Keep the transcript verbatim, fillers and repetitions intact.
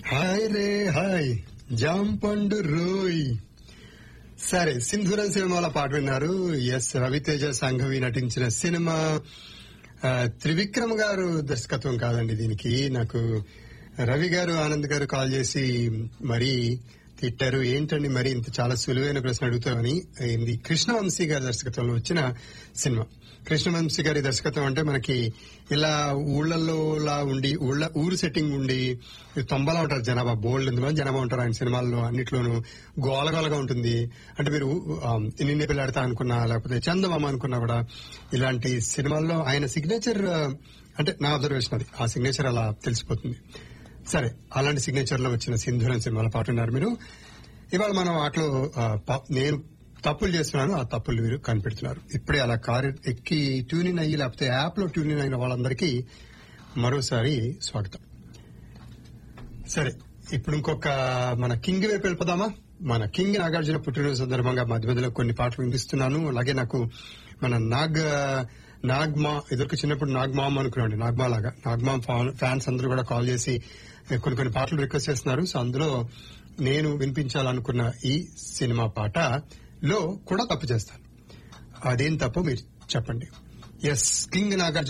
Hi రే hi జాంపండు రోయ్. సరే, సింధూరం సినిమాలో పాట విన్నారు. ఎస్, రవితేజ సంఘవి నటించిన సినిమా. ఆ, త్రివిక్రమ్ గారు దర్శకత్వం కాదండి దీనికి. నాకు రవి గారు ఆనంద్ గారు కాల్ చేసి మరీ తిట్టారు, ఏంటండి మరి ఇంత చాలా సులువైన ప్రశ్న అడుగుతామని. ఇది కృష్ణవంశీ గారి దర్శకత్వంలో వచ్చిన సినిమా. కృష్ణవంశీ గారి దర్శకత్వం అంటే మనకి ఇలా ఊళ్ళల్లోలా ఉండి ఊళ్ళ ఊరు సెట్టింగ్ ఉండి తొంభలా ఉంటారు జనాభా, బోల్డ్ ఎంతమంది జనాభా ఉంటారు ఆయన సినిమాల్లో అన్నిట్లోనూ. గోలగోలగా ఉంటుంది. అంటే మీరు నిన్నే పిల్లాడతా అనుకున్నా లేకపోతే చందమామ అనుకున్నా కూడా ఇలాంటి సినిమాల్లో ఆయన సిగ్నేచర్, అంటే నా అబ్జర్వేషన్ అది, ఆ సిగ్నేచర్ అలా తెలిసిపోతుంది. సరే, అలాంటి సిగ్నేచర్ లో వచ్చిన సింధూరం సినిమాలో పాట ఉన్నారు మీరు. ఇవాళ మనం వాటిలో నేను తప్పులు చేస్తున్నాను, ఆ తప్పులు మీరు కనిపెడుతున్నారు. ఇప్పుడే అలా కారు ఎక్కి ట్యూనింగ్ అయ్యి లేకపోతే యాప్ లో ట్యూనింగ్ అయిన వాళ్ళందరికీ మరోసారి స్వాగతం. సరే, ఇప్పుడు ఇంకొక మన కింగ్ వైపు వెళ్ళిపోదామా. మన కింగ్ నాగార్జున పుట్టినరోజు సందర్భంగా మధ్య మధ్యలో కొన్ని పాటలు వినిపిస్తున్నాను. అలాగే నాకు మన నాగ్ నాగ్మా ఎదురుకు చిన్నప్పుడు నాగ్మామ్ అనుకున్నాండి, నాగ్మా లాగా నాగ్మామ్ ఫ్యాన్స్ అందరూ కూడా కాల్ చేసి కొన్ని కొన్ని పాటలు రిక్వెస్ట్ చేస్తున్నారు. సో అందులో నేను వినిపించాలనుకున్న ఈ సినిమా పాట లో కూడా తప్పు చేస్తాను. అదేం తప్పు మీరు చెప్పండి. Yes, king Nagarjuna